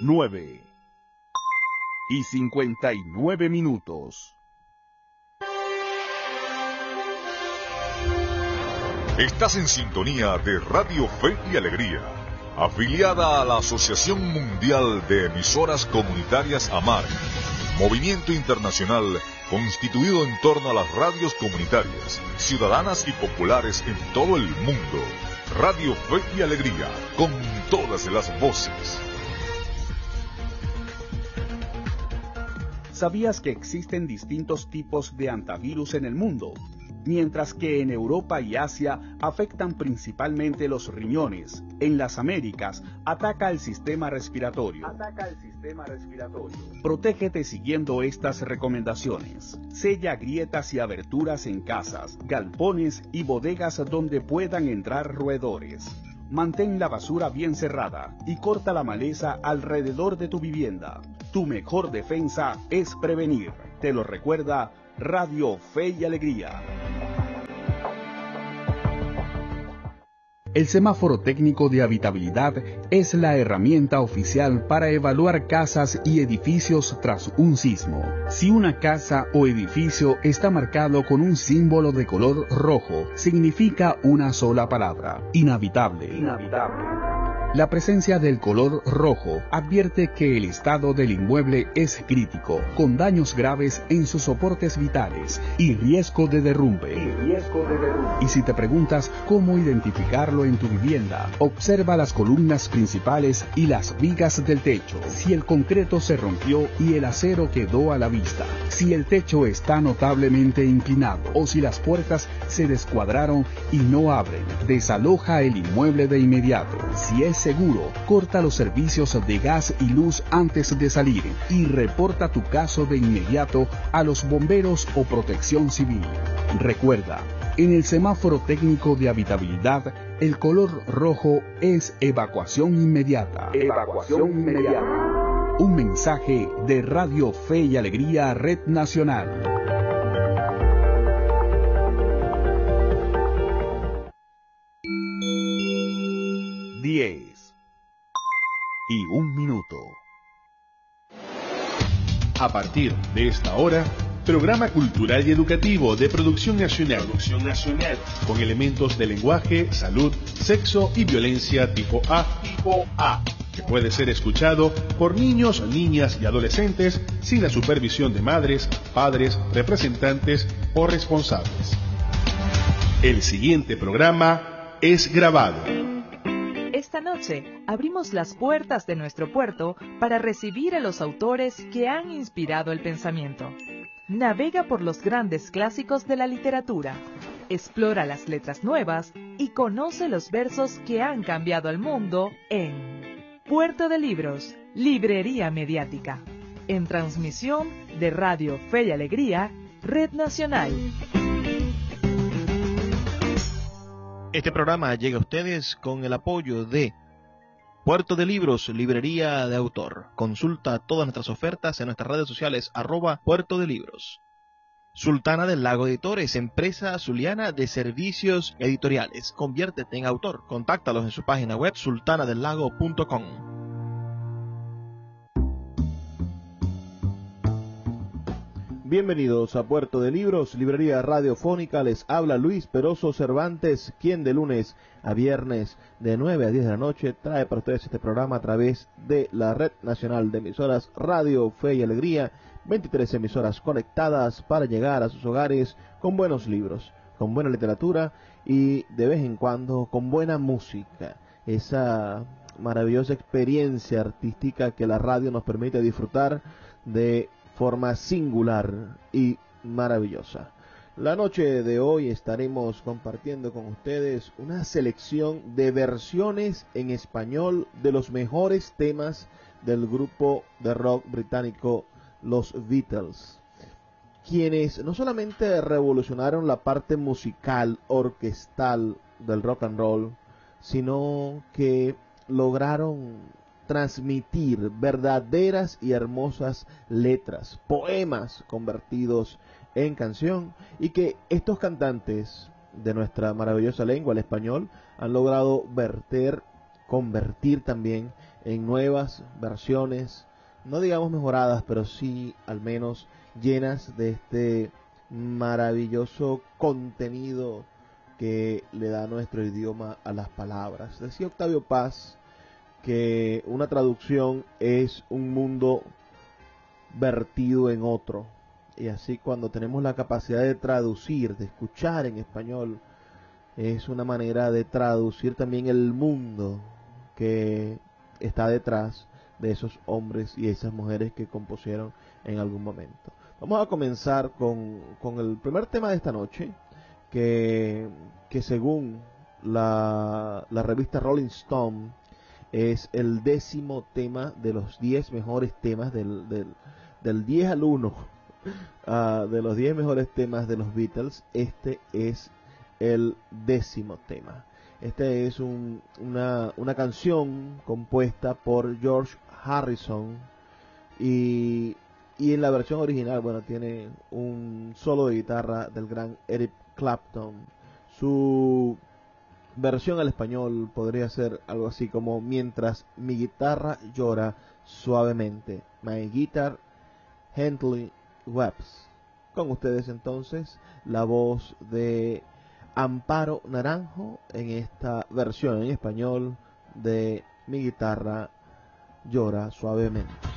9:59. Estás en sintonía de Radio Fe y Alegría, afiliada a la Asociación Mundial de Emisoras Comunitarias AMAR, movimiento internacional constituido en torno a las radios comunitarias, ciudadanas y populares en todo el mundo. Radio Fe y Alegría, con todas las voces. ¿Sabías que existen distintos tipos de antivirus en el mundo? Mientras que en Europa y Asia afectan principalmente los riñones, en las Américas ataca el sistema respiratorio. Protégete siguiendo estas recomendaciones. Sella grietas y aberturas en casas, galpones y bodegas donde puedan entrar roedores. Mantén la basura bien cerrada y corta la maleza alrededor de tu vivienda. Tu mejor defensa es prevenir. Te lo recuerda Radio Fe y Alegría. El semáforo técnico de habitabilidad es la herramienta oficial para evaluar casas y edificios tras un sismo. Si una casa o edificio está marcado con un símbolo de color rojo, significa una sola palabra: inhabitable. La presencia del color rojo advierte que el estado del inmueble es crítico, con daños graves en sus soportes vitales y riesgo de derrumbe. Y si te preguntas cómo identificarlo en tu vivienda, observa las columnas principales y las vigas del techo. Si el concreto se rompió y el acero quedó a la vista, si el techo está notablemente inclinado o si las puertas se descuadraron y no abren, desaloja el inmueble de inmediato. Si es seguro, corta los servicios de gas y luz antes de salir y reporta tu caso de inmediato a los bomberos o Protección Civil. Recuerda, en el semáforo técnico de habitabilidad, el color rojo es evacuación inmediata. Un mensaje de Radio Fe y Alegría, Red Nacional. 10:01. A partir de esta hora, programa cultural y educativo de producción nacional, con elementos de lenguaje, salud, sexo y violencia tipo A, que puede ser escuchado por niños, niñas y adolescentes sin la supervisión de madres, padres, representantes o responsables. El siguiente programa es grabado. Esta noche abrimos las puertas de nuestro puerto para recibir a los autores que han inspirado el pensamiento. Navega por los grandes clásicos de la literatura, explora las letras nuevas y conoce los versos que han cambiado el mundo en Puerto de Libros, Librería Mediática, en transmisión de Radio Fe y Alegría, Red Nacional. Este programa llega a ustedes con el apoyo de Puerto de Libros, librería de autor. Consulta todas nuestras ofertas en nuestras redes sociales, @Puerto de Libros. Sultana del Lago Editores, empresa zuliana de servicios editoriales. Conviértete en autor. Contáctalos en su página web sultanadelago.com. Bienvenidos a Puerto de Libros, librería radiofónica. Les habla Luis Peroso Cervantes, quien de lunes a viernes de 9 a 10 de la noche trae para ustedes este programa a través de la Red Nacional de Emisoras Radio Fe y Alegría. 23 emisoras conectadas para llegar a sus hogares con buenos libros, con buena literatura y de vez en cuando con buena música. Esa maravillosa experiencia artística que la radio nos permite disfrutar de forma singular y maravillosa. La noche de hoy estaremos compartiendo con ustedes una selección de versiones en español de los mejores temas del grupo de rock británico Los Beatles, quienes no solamente revolucionaron la parte musical, orquestal del rock and roll, sino que lograron transmitir verdaderas y hermosas letras, poemas convertidos en canción, y que estos cantantes de nuestra maravillosa lengua, el español, han logrado convertir también en nuevas versiones, no digamos mejoradas, pero sí al menos llenas de este maravilloso contenido que le da nuestro idioma a las palabras. Decía Octavio Paz que una traducción es un mundo vertido en otro, y así cuando tenemos la capacidad de traducir, de escuchar en español, es una manera de traducir también el mundo que está detrás de esos hombres y esas mujeres que compusieron en algún momento. Vamos a comenzar con el primer tema de esta noche, que según la revista Rolling Stone es el 10º tema de los 10 mejores temas del 10 al 1 de los 10 mejores temas de los Beatles. Este es el 10º tema. Este es una canción compuesta por George Harrison y en la versión original, bueno, tiene un solo de guitarra del gran Eric Clapton. Su versión al español podría ser algo así como Mientras mi guitarra llora suavemente. My guitar gently weeps. Con ustedes entonces la voz de Amparo Naranjo en esta versión en español de Mi guitarra llora suavemente.